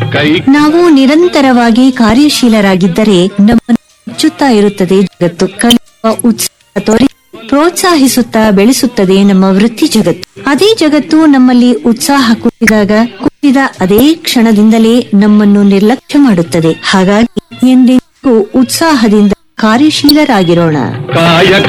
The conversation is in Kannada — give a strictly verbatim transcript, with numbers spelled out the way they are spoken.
ನಾವು ನಿರಂತರವಾಗಿ ಕಾರ್ಯಶೀಲರಾಗಿದ್ದರೆ ನಮ್ಮನ್ನು ಹೆಚ್ಚುತ್ತಾ ಇರುತ್ತದೆ ಜಗತ್ತು. ಕಲಿಯುವ ಉತ್ಸಾಹ ತೋರಿ ಪ್ರೋತ್ಸಾಹಿಸುತ್ತಾ ಬೆಳೆಸುತ್ತದೆ ನಮ್ಮ ವೃತ್ತಿ ಜಗತ್ತು. ಅದೇ ಜಗತ್ತು ನಮ್ಮಲ್ಲಿ ಉತ್ಸಾಹ ಕುಸಿದಾಗ ಕುಸಿದ ಅದೇ ಕ್ಷಣದಿಂದಲೇ ನಮ್ಮನ್ನು ನಿರ್ಲಕ್ಷ್ಯ ಮಾಡುತ್ತದೆ. ಹಾಗಾಗಿ ಎಂದೆಂದಿಗೂ ಉತ್ಸಾಹದಿಂದ ಕಾರ್ಯಶೀಲರಾಗಿರೋಣ.